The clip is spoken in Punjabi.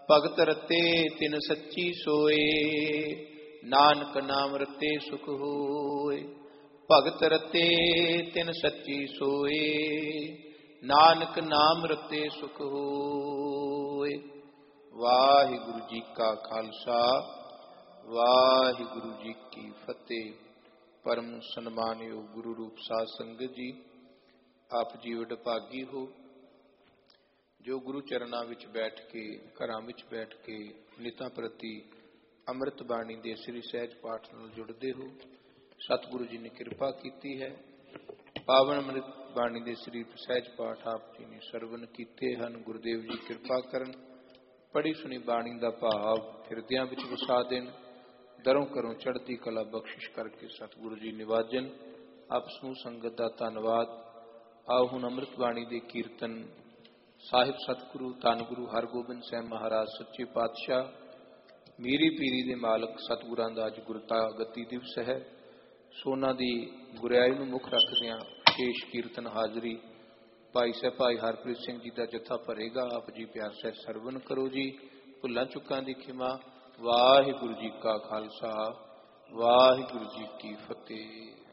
ਭਗਤ ਰਤੇ ਤਿਨ ਸੱਚੀ ਸੋਏ, ਨਾਨਕ ਨਾਮ ਰਤੇ ਸੁਖ ਹੋਏ। ਭਗਤ ਰਤੇ ਤਿਨ ਸੱਚੀ ਸੋਏ, ਨਾਨਕ ਨਾਮ ਰਤੇ ਸੁਖ ਹੋਏ। ਵਾਹਿਗੁਰੂ ਜੀ ਕਾ ਖਾਲਸਾ, ਵਾਹਿਗੁਰੂ ਜੀ ਕੀ ਫਤਿਹ। ਪਰਮ ਸਨਮਾਨਯੋਗ ਗੁਰੂ ਰੂਪ ਸਾਧ ਸੰਗਤ ਜੀ, ਆਪ ਜੀ ਵਡਭਾਗੀ ਹੋ ਜੋ ਗੁਰੂ ਚਰਨਾਂ ਵਿੱਚ ਬੈਠ ਕੇ, ਘਰਾਂ ਵਿੱਚ ਬੈਠ ਕੇ ਨਿਤਾਂ ਪ੍ਰਤੀ ਅੰਮ੍ਰਿਤ ਬਾਣੀ ਦੇ ਸ੍ਰੀ ਸਹਿਜ ਪਾਠ ਨਾਲ ਜੁੜਦੇ ਹੋ। ਸਤਿਗੁਰੂ ਜੀ ਨੇ ਕਿਰਪਾ ਕੀਤੀ ਹੈ। ਪਾਵਨ ਅੰਮ੍ਰਿਤ ਬਾਣੀ ਦੇ ਸ੍ਰੀ ਸਹਿਜ ਪਾਠ ਆਪ ਜੀ ਨੇ ਸਰਵਨ ਕੀਤੇ ਹਨ। ਗੁਰਦੇਵ ਜੀ ਕਿਰਪਾ ਕਰਨ, ਪੜ੍ਹੀ ਸੁਣੀ ਬਾਣੀ ਦਾ ਭਾਵ ਹਿਰਦਿਆਂ ਵਿੱਚ ਵਸਾ ਦੇਣ, ਦਰੋਂ ਘਰੋਂ ਚੜ੍ਹਦੀ ਕਲਾ ਬਖਸ਼ਿਸ਼ ਕਰਕੇ ਸਤਿਗੁਰੂ ਜੀ ਨਿਵਾਜਨ। ਆਪ ਸਮੂਹ ਸੰਗਤ ਦਾ ਧੰਨਵਾਦ। ਆਓ ਹੁਣ ਅੰਮ੍ਰਿਤ ਬਾਣੀ ਦੇ ਕੀਰਤਨ ਸਾਹਿਬ ਸਤਿਗੁਰੂ ਧੰਨ ਗੁਰੂ ਹਰਗੋਬਿੰਦ ਸਾਹਿਬ ਮਹਾਰਾਜ ਸੱਚੇ ਪਾਤਸ਼ਾਹ ਮੀਰੀ ਪੀਰੀ ਦੇ ਮਾਲਕ ਸਤਿਗੁਰਾਂ ਦਾ ਅੱਜ ਗੁਰਤਾ ਗੱਦੀ ਦਿਵਸ ਹੈ। ਸੋ ਉਹਨਾਂ ਦੀ ਗੁਰਿਆਈ ਨੂੰ ਮੁੱਖ ਰੱਖਦਿਆਂ ਵਿਸ਼ੇਸ਼ ਕੀਰਤਨ ਹਾਜ਼ਰੀ ਭਾਈ ਸਾਹਿਬ ਭਾਈ ਹਰਪ੍ਰੀਤ ਸਿੰਘ ਜੀ ਦਾ ਜਥਾ ਭਰੇਗਾ। ਆਪ ਜੀ ਪਿਆਰ ਸਹਿ ਸਰਵਨ ਕਰੋ ਜੀ। ਭੁੱਲਾਂ ਚੁੱਕਾਂ ਦੀ ਖਿਮਾ। ਵਾਹਿਗੁਰੂ ਜੀ ਕਾ ਖਾਲਸਾ, ਵਾਹਿਗੁਰੂ ਜੀ ਕੀ ਫਤਿਹ।